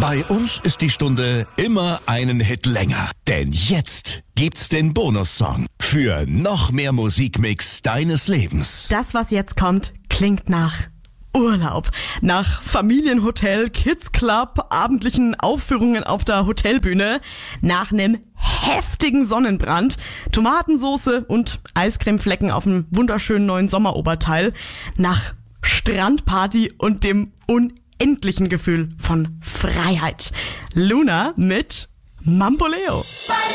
Bei uns ist die Stunde immer einen Hit länger. Denn jetzt gibt's den Bonussong für noch mehr Musikmix deines Lebens. Das, was jetzt kommt, klingt nach Urlaub. Nach Familienhotel, Kids Club, abendlichen Aufführungen auf der Hotelbühne. Nach einem heftigen Sonnenbrand, Tomatensoße und Eiscremeflecken auf dem wunderschönen neuen Sommeroberteil. Nach Strandparty und dem unendlichen Gefühl von Freiheit. Luna mit Mamboleo.